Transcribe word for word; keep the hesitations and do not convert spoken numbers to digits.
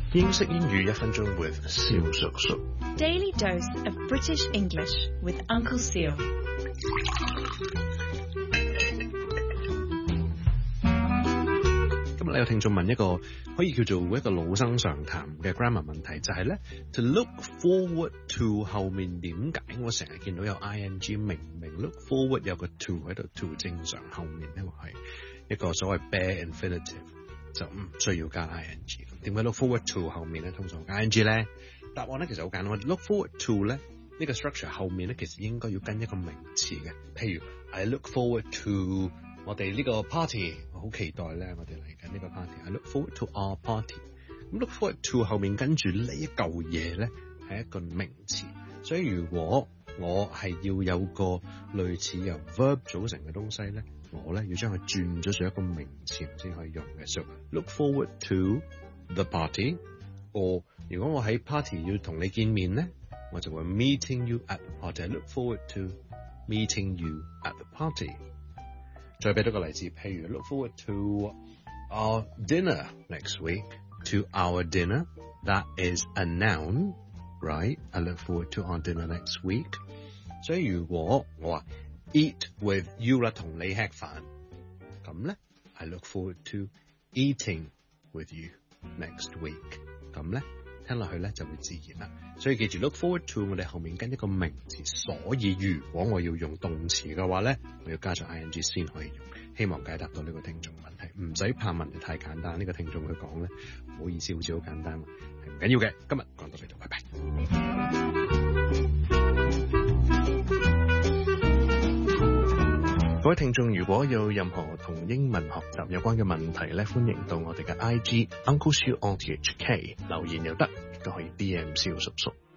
英式英語一分鐘 with 蕭叔叔。 Daily dose of British English with Uncle Seal. 今日咧有聽眾問一個可以叫做一個老生常談嘅 grammar 問題，就係咧 to look forward to 後面點解我成日見到有 ing， 明明 look forward 有個 to 喺度 to 正常，後面咧係一個所謂 bare infinitive 就唔需要加 ing。點解 look forward to 後面咧通常加 ing 咧？答案咧其實好簡單， look forward to 咧呢個 structure 後面咧其實應該要跟一個名詞嘅，譬如 I look forward to 我哋呢個 party， 我好期待咧我哋嚟緊呢個 party。I look forward to our party。咁 look forward to 後面跟住呢一嚿嘢咧係一個名詞，所以如果我係要有個類似由 verb 組成嘅東西咧，我咧要將佢轉咗做一個名詞先可以用嘅。So look forward to the party， or 如果我喺 party 要同你見面咧，我就會 meeting you at the party。I look forward to meeting you at the party。再俾多個例子，譬如 look forward to our dinner next week。To our dinner, that is a noun, right? I look forward to our dinner next week。所以如果我話 eat with you 啦，同你吃飯，咁咧 I look forward to eating with you next week。咁咧聽落去咧就會自然啦。所以記住 look forward to 我哋後面跟一個名詞，所以如果我要用動詞嘅話咧，我要加上 ing 先可以用。希望解答到呢個聽眾問題，唔使怕問題太簡單。呢、這個聽眾佢講咧，唔好意思，好似好簡單，係唔緊要嘅。今日講到呢度，拜拜。各位聽眾，如果有任何同英文學習有關嘅問題咧，歡迎到我哋嘅 I G Uncle Siu O T H K 留言又得，亦都可以 D M 蕭叔叔。